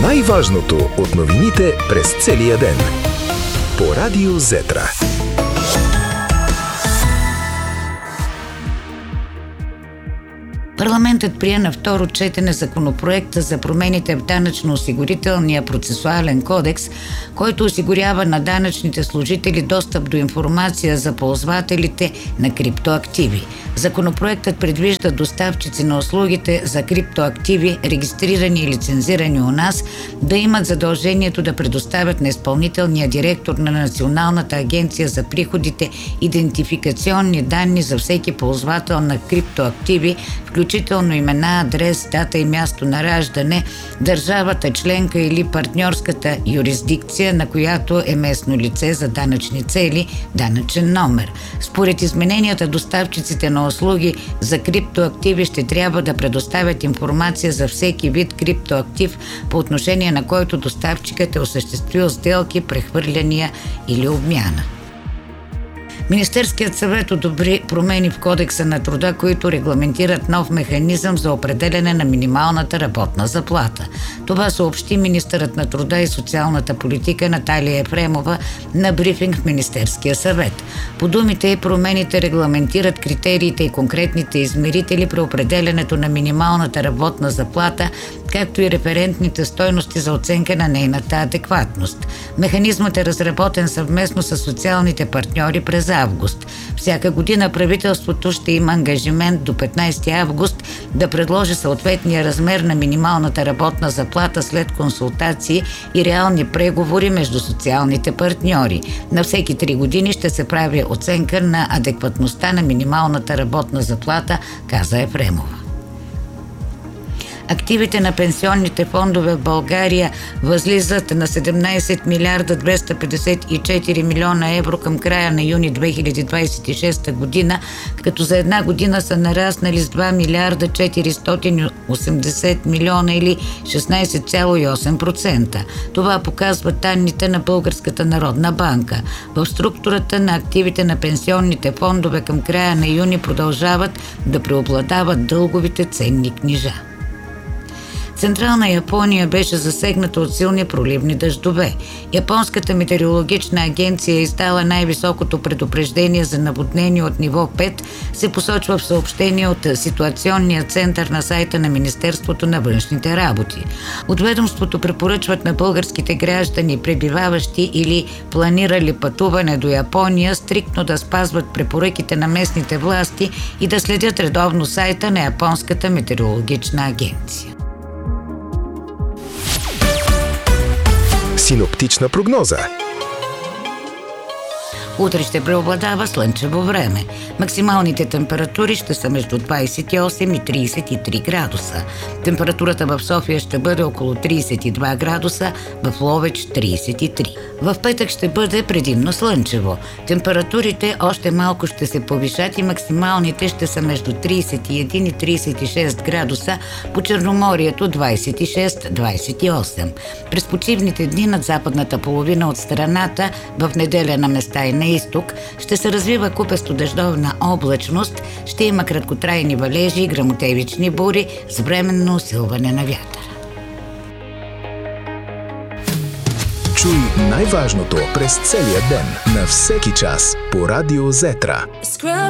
Най-важното от новините през целия ден. По Радио Зетра. Парламентът прие на второ четене законопроекта за промените в данъчно-осигурителния процесуален кодекс, който осигурява на данъчните служители достъп до информация за ползвателите на криптоактиви. Законопроектът предвижда доставчици на услугите за криптоактиви, регистрирани и лицензирани у нас, да имат задължението да предоставят на изпълнителния директор на Националната агенция за приходите идентификационни данни за всеки ползвател на криптоактиви, включително имена, адрес, дата и място на раждане, държавата членка или партньорската юрисдикция, на която е местно лице за данъчни цели, данъчен номер. Според измененията, доставчиците на услуги за криптоактиви ще трябва да предоставят информация за всеки вид криптоактив, по отношение на който доставчикът е осъществил сделки, прехвърляния или обмяна. Министерският съвет одобри промени в Кодекса на труда, които регламентират нов механизъм за определяне на минималната работна заплата. Това съобщи министърът на труда и социалната политика Наталия Ефремова на брифинг в Министерския съвет. По думите ѝ, промените регламентират критериите и конкретните измерители при определянето на минималната работна заплата, както и референтните стойности за оценка на нейната адекватност. Механизмът е разработен съвместно с социалните партньори през август. Всяка година правителството ще има ангажимент до 15 август да предложи съответния размер на минималната работна заплата след консултации и реални преговори между социалните партньори. На всеки 3 години ще се прави оценка на адекватността на минималната работна заплата, каза Ефремова. Активите на пенсионните фондове в България възлизат на 17 милиарда 254 милиона евро към края на юни 2026 година, като за една година са нараснали с 2 милиарда 480 милиона или 16,8%. Това показват данните на Българската народна банка. В структурата на активите на пенсионните фондове към края на юни продължават да преобладават дълговите ценни книжа. Централна Япония беше засегната от силни проливни дъждове. Японската метеорологична агенция е издала най-високото предупреждение за наводнение от ниво 5, се посочва в съобщение от ситуационния център на сайта на Министерството на външните работи. От ведомството препоръчват на българските граждани, пребиваващи или планирали пътуване до Япония, стриктно да спазват препоръките на местните власти и да следят редовно сайта на Японската метеорологична агенция. Синоптична прогноза. Утре ще преобладава слънчево време. Максималните температури ще са между 28 и 33 градуса. Температурата в София ще бъде около 32 градуса, в Ловеч 33. В петък ще бъде предимно слънчево. Температурите още малко ще се повишат и максималните ще са между 31 и 36 градуса, по Черноморието 26-28. През почивните дни над западната половина от страната, в неделя на места и на изток, ще се развива купесто дъждовна облачност, ще има краткотрайни валежи и гръмотевични бури с временно усилване на вятъра. Чуй най-важното през целия ден, на всеки час по Радио Зетра.